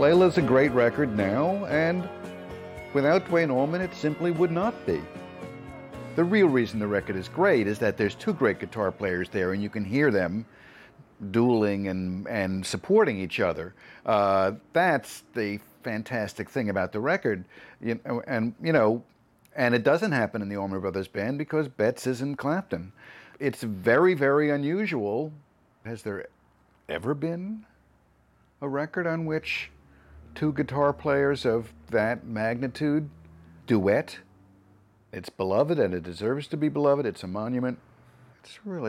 Layla's a great record now, and without Duane Allman, it simply would not be. The real reason the record is great is that there's two great guitar players there, and you can hear them dueling and supporting each other. That's the fantastic thing about the record. And it doesn't happen in the Allman Brothers Band because Betts isn't Clapton. It's very, very unusual. Has there ever been a record on which two guitar players of that magnitude duet? It's beloved, and it deserves to be beloved. It's a monument. It's really